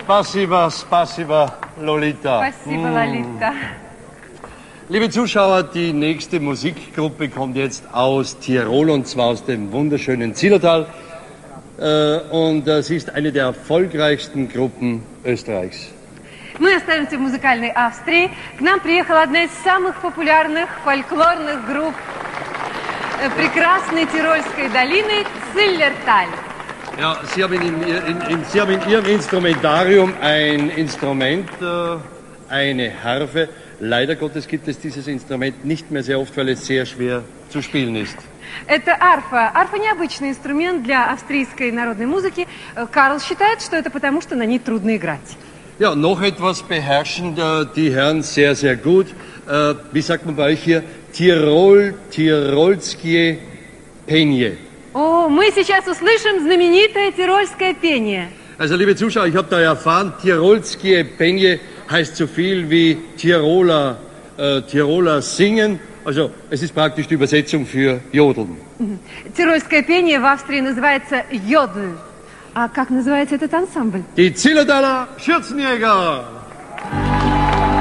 Spasiba, spasiba, Lolita. Спасибо, Лолита. Liebe Zuschauer, die nächste Musikgruppe kommt jetzt aus Tirol und zwar aus dem wunderschönen Zillertal. Und sie ist eine der erfolgreichsten Gruppen Österreichs. Мы остаемся в музыкальной Австрии. К нам приехала одна из самых популярных фольклорных групп прекрасной Тирольской долины Zillertal. Ja, Sie haben in Ihrem Instrumentarium ein Instrument, eine Harfe. Leider Gottes gibt es dieses Instrument nicht mehr sehr oft, weil es sehr schwer zu spielen ist. Это арфа. Арфа необычный инструмент для австрийской народной музыки. Карл считает, что это потому, что на ней трудно играть. Ja, noch etwas beherrschen die Herren sehr, sehr gut. Wie sagt man bei euch hier? Tirolskie Penie. О, мы сейчас услышим знаменитое тирольское пение. Also, liebe Zuschauer, ich habe da erfahren, Tirolskie Penie heißt so viel wie Tiroler singen. Also, es ist praktisch die Übersetzung für Jodeln. Тирольское пение в Австрии называется йодл. А как называется этот ансамбль? Die Zillertaler Schürzenjäger.